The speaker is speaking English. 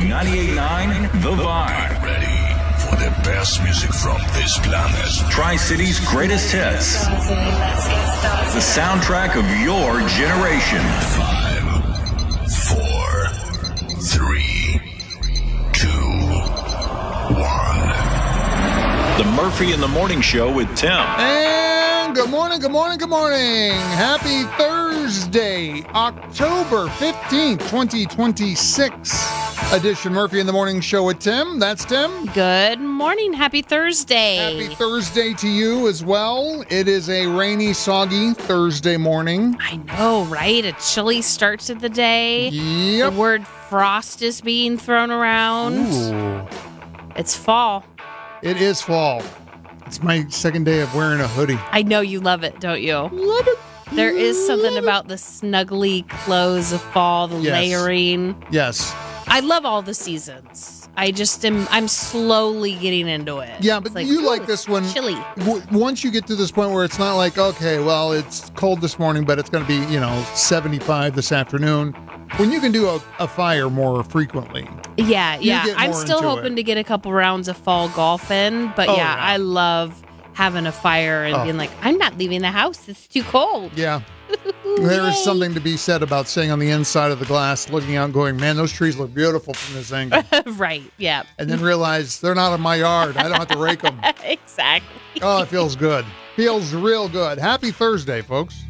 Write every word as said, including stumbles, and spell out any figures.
ninety-eight point nine The Vibe. Ready for the best music from this planet. Tri-City's greatest hits. The soundtrack of your generation. Five, four, three, two, one. The Murphy in the Morning Show with Tim. And good morning, good morning, good morning. Happy Thursday, October fifteenth, twenty twenty-six. Edition Murphy in the Morning Show with Tim. That's Tim. Good morning. Happy Thursday. Happy Thursday to you as well. It is a rainy, soggy Thursday morning. I know, right? A chilly start to the day. Yep. The word frost is being thrown around. Ooh. It's fall. It is fall. It's my second day of wearing a hoodie. I know you love it, don't you? Love it. There is something Love it. about the snuggly clothes of fall, the Yes. layering. Yes. I love all the seasons. I just am, I'm slowly getting into it. Yeah, It's but you ooh, like it's this one. Chilly. W- once you get to this point where it's not like, okay, well, it's cold this morning, but it's going to be, you know, seventy-five this afternoon. When you can do a, a fire more frequently. Yeah, You yeah. get I'm more still into hoping it. to get a couple rounds of fall golf in, but Oh, yeah, yeah. I love having a fire and Oh. being like, I'm not leaving the house. It's too cold. Yeah. There is Yay. something to be said about sitting on the inside of the glass, looking out and going, man, those trees look beautiful from this angle. Right. Yeah. And then realize they're not in my yard. I don't have to rake them. Exactly. Oh, it feels good. Feels real good. Happy Thursday, folks.